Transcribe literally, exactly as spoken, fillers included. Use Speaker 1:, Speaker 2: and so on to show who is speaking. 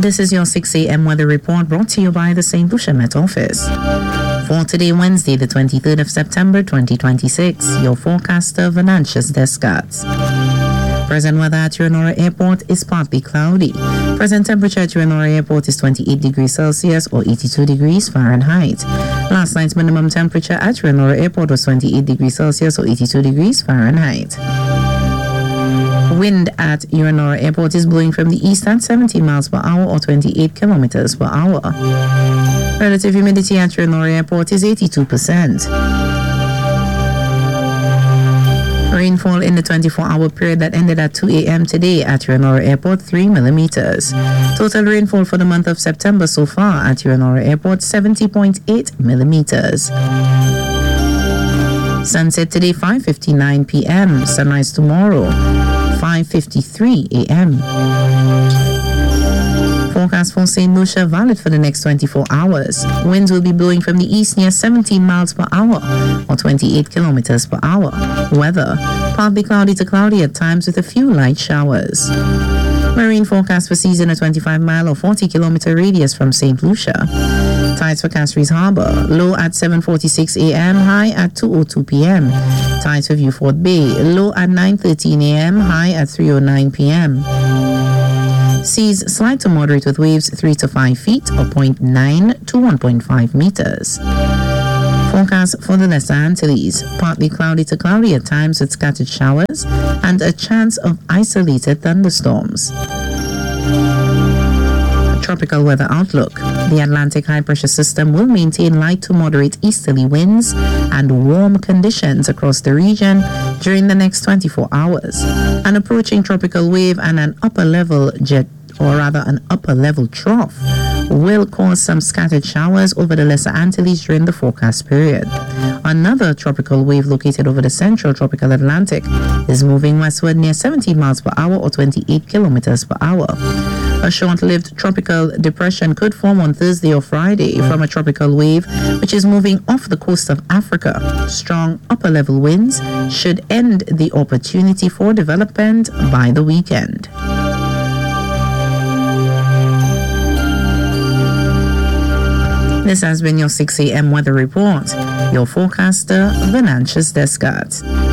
Speaker 1: This is your six a.m. weather report brought to you by the Saint Lucia Met Office. For today, Wednesday, the twenty-third of September, twenty twenty-six, your forecaster, Venantius Descartes. Present weather at Ranora Airport is partly cloudy. Present temperature at Ranora Airport is twenty-eight degrees Celsius or eighty-two degrees Fahrenheit. Last night's minimum temperature at Ranora Airport was twenty-eight degrees Celsius or eighty-two degrees Fahrenheit. Wind at Ranora Airport is blowing from the east at seventy miles per hour or twenty-eight kilometers per hour. Relative humidity at Ranora Airport is eighty-two percent. Rainfall in the twenty-four hour period that ended at two a.m. today at Ranora Airport, three millimeters. Total rainfall for the month of September so far at Ranora Airport, seventy point eight millimeters. Sunset today, five fifty-nine p.m. Sunrise tomorrow, five fifty-three a.m. Forecast for Saint Lucia valid for the next twenty-four hours. Winds will be blowing from the east near seventeen miles per hour or twenty-eight kilometers per hour. Weather, partly cloudy to cloudy at times with a few light showers. Marine forecast for season a twenty-five mile or forty kilometer radius from Saint Lucia. Tides for Castries Harbor, low at seven forty-six a.m., high at two oh two p.m. Tides for Vieux-Fort Bay, low at nine thirteen a.m., high at three oh nine p.m. Seas slight to moderate with waves three to five feet or zero point nine to one point five meters. Forecast for the Lesser Antilles, partly cloudy to cloudy at times with scattered showers and a chance of isolated thunderstorms. Tropical weather outlook. The Atlantic high pressure system will maintain light to moderate easterly winds and warm conditions across the region during the next twenty-four hours. An approaching tropical wave and an upper level jet or rather an upper level trough will cause some scattered showers over the Lesser Antilles during the forecast period. Another tropical wave located over the central tropical Atlantic is moving westward near seventeen miles per hour or twenty-eight kilometers per hour. A short-lived tropical depression could form on Thursday or Friday from a tropical wave which is moving off the coast of Africa. Strong upper-level winds should end the opportunity for development by the weekend. This has been your six a.m. weather report. Your forecaster, Venantius Descartes.